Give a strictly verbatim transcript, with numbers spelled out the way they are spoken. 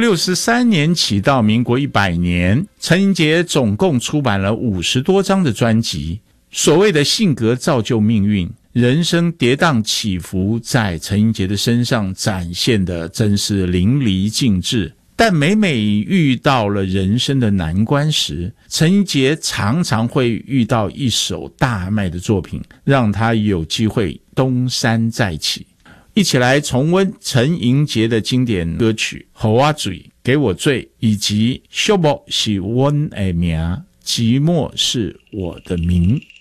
六十三年起到民国一百年，陈英杰总共出版了五十多张的专辑。所谓的性格造就命运，人生跌宕起伏，在陈英杰的身上展现的真是淋漓尽致。但每每遇到了人生的难关时，陈英杰常常会遇到一首大卖的作品，让他有机会东山再起。一起来重温陈英杰的经典歌曲《予我醉》、《给我醉》，以及《寂寞是阮的名》，寂寞是我的名。